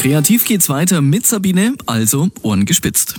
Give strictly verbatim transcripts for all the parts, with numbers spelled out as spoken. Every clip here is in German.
Kreativ geht's weiter mit Sabine, also Ohren gespitzt.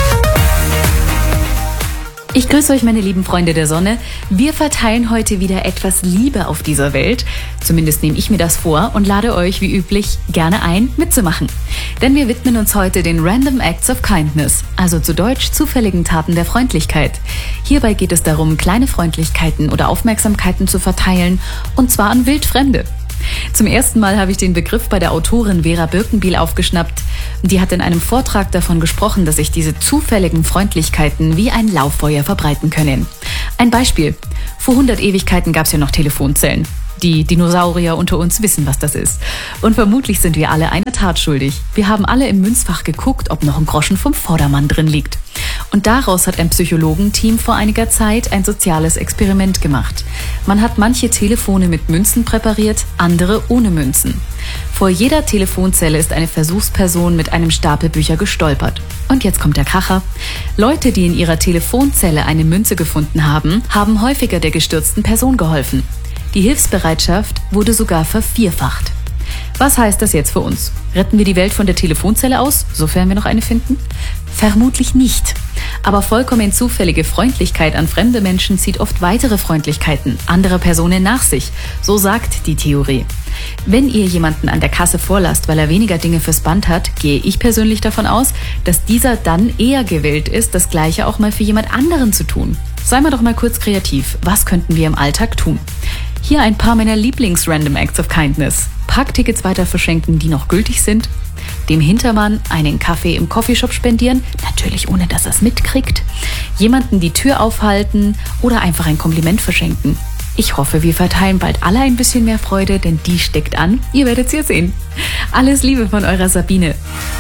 Ich grüße euch, meine lieben Freunde der Sonne. Wir verteilen heute wieder etwas Liebe auf dieser Welt. Zumindest nehme ich mir das vor und lade euch wie üblich gerne ein, mitzumachen. Denn wir widmen uns heute den Random Acts of Kindness, also zu Deutsch zufälligen Taten der Freundlichkeit. Hierbei geht es darum, kleine Freundlichkeiten oder Aufmerksamkeiten zu verteilen, und zwar an Wildfremde. Zum ersten Mal habe ich den Begriff bei der Autorin Vera Birkenbiel aufgeschnappt. Die hat in einem Vortrag davon gesprochen, dass sich diese zufälligen Freundlichkeiten wie ein Lauffeuer verbreiten können. Ein Beispiel. Vor hundert Ewigkeiten gab es ja noch Telefonzellen. Die Dinosaurier unter uns wissen, was das ist. Und vermutlich sind wir alle einer Tat schuldig. Wir haben alle im Münzfach geguckt, ob noch ein Groschen vom Vordermann drin liegt. Und daraus hat ein Psychologenteam vor einiger Zeit ein soziales Experiment gemacht. Man hat manche Telefone mit Münzen präpariert, andere ohne Münzen. Vor jeder Telefonzelle ist eine Versuchsperson mit einem Stapel Bücher gestolpert. Und jetzt kommt der Kracher. Leute, die in ihrer Telefonzelle eine Münze gefunden haben, haben häufiger der gestürzten Person geholfen. Die Hilfsbereitschaft wurde sogar vervierfacht. Was heißt das jetzt für uns? Retten wir die Welt von der Telefonzelle aus, sofern wir noch eine finden? Vermutlich nicht. Aber vollkommen zufällige Freundlichkeit an fremde Menschen zieht oft weitere Freundlichkeiten anderer Personen nach sich. So sagt die Theorie. Wenn ihr jemanden an der Kasse vorlasst, weil er weniger Dinge fürs Band hat, gehe ich persönlich davon aus, dass dieser dann eher gewillt ist, das Gleiche auch mal für jemand anderen zu tun. Seien wir doch mal kurz kreativ. Was könnten wir im Alltag tun? Hier ein paar meiner Lieblings-Random Acts of Kindness. Parktickets weiter verschenken, die noch gültig sind. Dem Hintermann einen Kaffee im Coffeeshop spendieren, natürlich ohne dass er es mitkriegt. Jemanden die Tür aufhalten oder einfach ein Kompliment verschenken. Ich hoffe, wir verteilen bald alle ein bisschen mehr Freude, denn die steckt an. Ihr werdet es ja sehen. Alles Liebe von eurer Sabine.